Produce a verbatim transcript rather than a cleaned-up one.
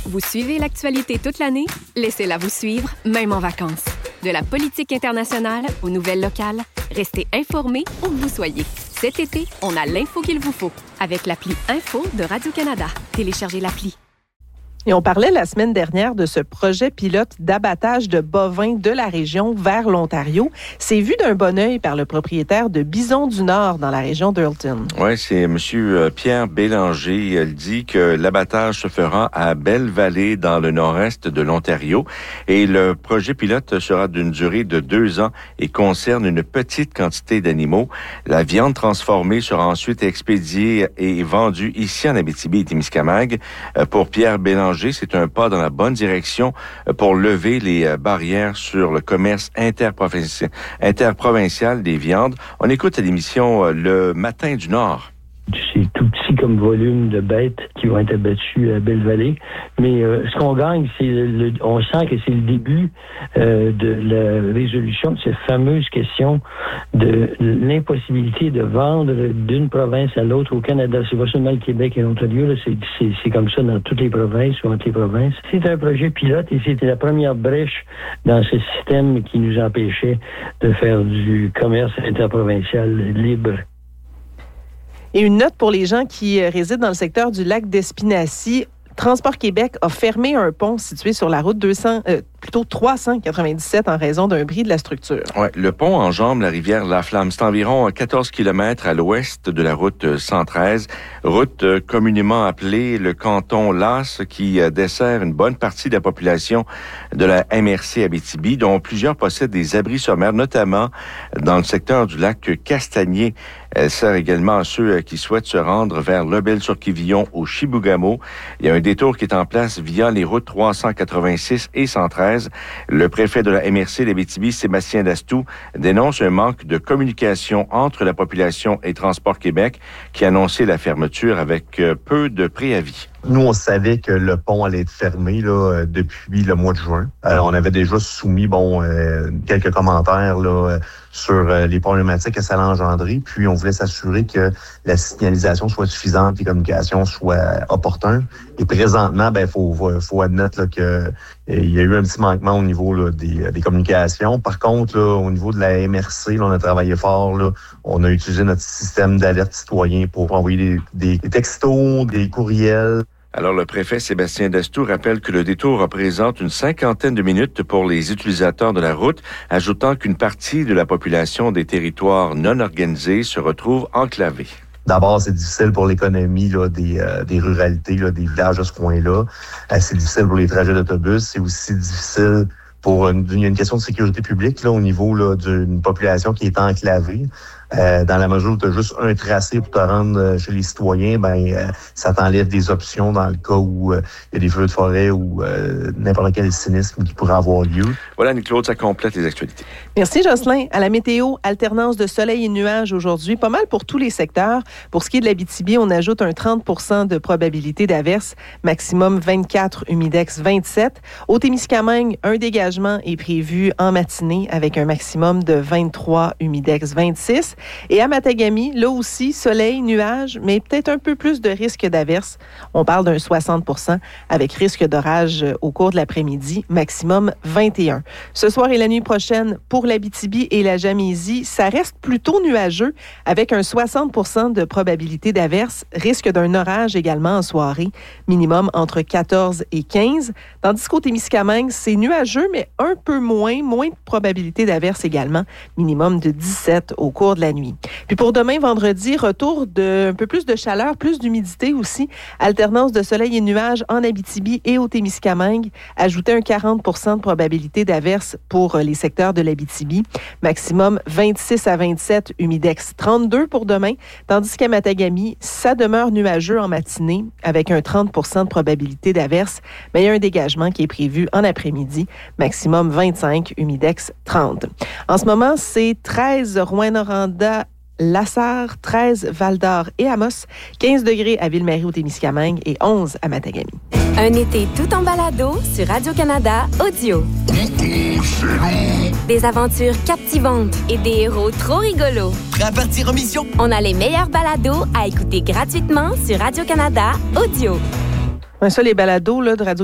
Vous suivez l'actualité toute l'année? Laissez-la vous suivre, même en vacances. De la politique internationale aux nouvelles locales, restez informés où que vous soyez. Cet été, on a l'info qu'il vous faut avec l'appli Info de Radio-Canada. Téléchargez l'appli. Et on parlait la semaine dernière de ce projet pilote d'abattage de bovins de la région vers l'Ontario. C'est vu d'un bon œil par le propriétaire de Bison du Nord dans la région d'Hulton. Oui, c'est M. Pierre Bélanger. Il dit que l'abattage se fera à Belle-Vallée dans le nord-est de l'Ontario. Et le projet pilote sera d'une durée de deux ans et concerne une petite quantité d'animaux. La viande transformée sera ensuite expédiée et vendue ici en Abitibi-Témiscamingue. Pour Pierre Bélanger, c'est un pas dans la bonne direction pour lever les barrières sur le commerce interprovincial, interprovincial des viandes. On écoute à l'émission Le Matin du Nord. C'est tout petit comme volume de bêtes qui vont être abattues à Belle-Vallée. Mais euh, ce qu'on gagne, c'est le, on sent que c'est le début euh, de la résolution de cette fameuse question de l'impossibilité de vendre d'une province à l'autre au Canada. C'est pas seulement le Québec et l'Ontario, là, c'est, c'est, c'est comme ça dans toutes les provinces ou entre les provinces. C'est un projet pilote et c'était la première brèche dans ce système qui nous empêchait de faire du commerce interprovincial libre. Et une note pour les gens qui résident dans le secteur du lac d'Espinacy. Transport Québec a fermé un pont situé sur la route deux cents, euh, plutôt trois cent quatre-vingt-dix-sept en raison d'un bris de la structure. Ouais, le pont enjambe la rivière La Flamme. C'est environ quatorze kilomètres à l'ouest de la route cent treize, route communément appelée le canton Las, qui dessert une bonne partie de la population de la M R C Abitibi, dont plusieurs possèdent des abris sommaires, notamment dans le secteur du lac Castagnier. Elle sert également à ceux qui souhaitent se rendre vers Lebel-sur-Quivillon ou Chibougamau. Il y a un détour qui est en place via les routes trois cent quatre-vingt-six et cent treize. Le préfet de la M R C d'Abitibi, Sébastien Dastou, dénonce un manque de communication entre la population et Transport Québec qui a annoncé la fermeture avec peu de préavis. Nous, on savait que le pont allait être fermé là, depuis le mois de juin. Euh, on avait déjà soumis bon euh, quelques commentaires là, sur euh, les problématiques que ça allait engendrer. Puis, on voulait s'assurer que la signalisation soit suffisante, les communications soient opportunes. Et présentement, ben faut faut, faut admettre là, que euh, il y a eu un petit manquement au niveau là, des, des communications. Par contre, là, au niveau de la M R C, là, on a travaillé fort. Là, on a utilisé notre système d'alerte citoyen pour envoyer des, des textos, des courriels. Alors, le préfet Sébastien Dastou rappelle que le détour représente une cinquantaine de minutes pour les utilisateurs de la route, ajoutant qu'une partie de la population des territoires non organisés se retrouve enclavée. D'abord, c'est difficile pour l'économie là, des, euh, des ruralités, là, des villages de ce coin-là. Euh, c'est difficile pour les trajets d'autobus. C'est aussi difficile pour une, il y a une question de sécurité publique là, au niveau là, d'une population qui est enclavée. Euh, dans la mesure où tu as juste un tracé pour te rendre euh, chez les citoyens, ben euh, ça t'enlève des options dans le cas où il euh, y a des feux de forêt ou euh, n'importe quel cynisme qui pourrait avoir lieu. Voilà, Annie-Claude, ça complète les actualités. Merci, Jocelyn. À la météo, alternance de soleil et nuages aujourd'hui, pas mal pour tous les secteurs. Pour ce qui est de l'Abitibi, on ajoute un trente pour cent de probabilité d'averse, maximum vingt-quatre, humidex vingt-sept. Au Témiscamingue, un dégagement est prévu en matinée avec un maximum de vingt-trois, humidex vingt-six. Et à Matagami, là aussi, soleil, nuages, mais peut-être un peu plus de risque d'averse. On parle d'un soixante pour cent avec risque d'orage au cours de l'après-midi, maximum vingt et un. Ce soir et la nuit prochaine, pour l'Abitibi et la Gamésie, ça reste plutôt nuageux avec un soixante pour cent de probabilité d'averse, risque d'un orage également en soirée, minimum entre quatorze et quinze. Tandis qu'au Témiscamingue, c'est nuageux, mais un peu moins, moins de probabilité d'averse également, minimum de dix-sept au cours de la nuit. Puis pour demain, vendredi, retour de un peu plus de chaleur, plus d'humidité aussi. Alternance de soleil et nuages en Abitibi et au Témiscamingue. Ajoutez un quarante pour cent de probabilité d'averse pour les secteurs de l'Abitibi. Maximum vingt-six à vingt-sept, humidex trente-deux pour demain. Tandis qu'à Matagami, ça demeure nuageux en matinée avec un trente pour cent de probabilité d'averse. Mais il y a un dégagement qui est prévu en après-midi. Maximum vingt-cinq, humidex trente. En ce moment, c'est treize Rouyn-Noranda, Lassar, treize Val-d'Or et Amos, quinze degrés à Ville-Marie au Témiscamingue et onze à Matagami. Un été tout en balado sur Radio-Canada Audio. Des aventures captivantes et des héros trop rigolos. Prêt à partir en mission? On a les meilleurs balados à écouter gratuitement sur Radio-Canada Audio. Ouais, ça, les balados là, de Radio